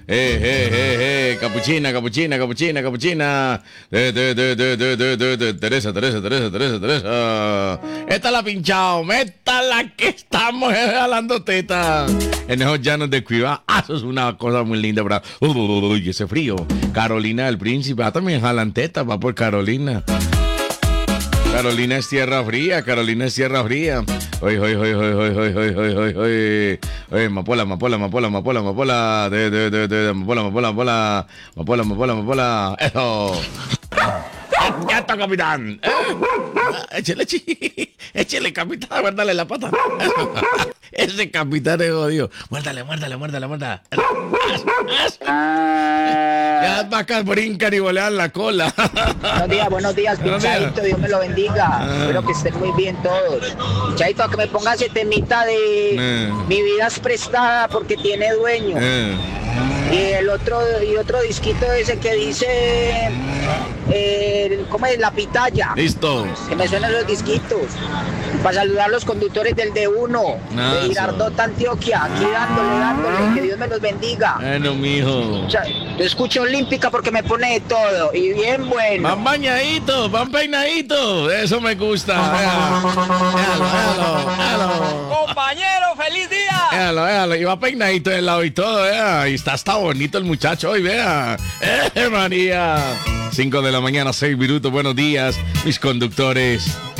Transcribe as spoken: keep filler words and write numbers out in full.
Eh, eh, eh, eh, capuchina, capuchina, capuchina, capuchina. Eh, de, de, de, de, de, de, de, Teresa, Teresa, Teresa, Teresa, Teresa. Esta la pinchado, métala que estamos jalando teta. En esos llanos de Cuiabá. Ah, eso es una cosa muy linda, ¿verdad? Uy, ese frío. Carolina del Príncipe. Ah, también jalan teta, va por Carolina. Carolina es tierra fría, Carolina es tierra fría. Oye, oye, oye, oye, oye, oye, oye, oye, oye, oye, Mapola, Mapola, Mapola, Mapola, Mapola, de, de, de, de, Mapola, Mapola, Mapola, Mapola, Mapola, Mapola, eso. Ya está, capitán. Échale, chi. Échale, capitán, muérdale la pata. Ese capitán es jodido. Muérdale, muérdale, muérdale, muérdale. Ya las vacas brincan y volean la cola. Buenos días, buenos días, Pinchadito, Dios me lo bendiga. Ah. Espero que estén muy bien todos. Pinchadito, que me pongas ese temita de eh. Mi vida es prestada porque tiene dueño. Eh. Y el otro, y otro disquito ese que dice, eh, ¿cómo es? La pitaya. Listo. Que me suenan los disquitos. Para saludar a los conductores del D uno, ah, de Girardota, Antioquia. Aquí dándole, dándole, que Dios me los bendiga. Bueno, mijo. O sea, yo escucho Olímpica porque me pone de todo. Y bien bueno. Van bañaditos, van peinaditos. Eso me gusta. Déjalo, déjalo, déjalo. Compañero, feliz día. Déjalo, déjalo. Y va peinadito del lado y todo, vea. Y está hasta bonito el muchacho hoy, vea. ¡Eh, María! cinco de la mañana, seis minutos. Buenos días, mis conductores.